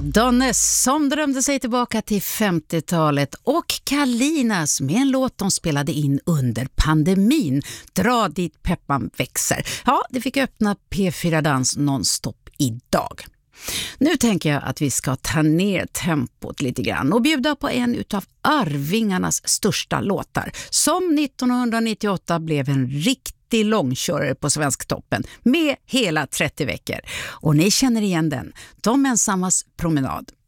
Donnes som drömde sig tillbaka till 50-talet och Kalinas med en låt de spelade in under pandemin, Dra dit peppan växer. Ja, det fick öppna P4 Dans nonstop idag. Nu tänker jag att vi ska ta ner tempot lite grann och bjuda på en utav Arvingarnas största låtar som 1998 blev en riktig långkörare på Svensktoppen med hela 30 veckor. Och ni känner igen den, De ensammas promenad.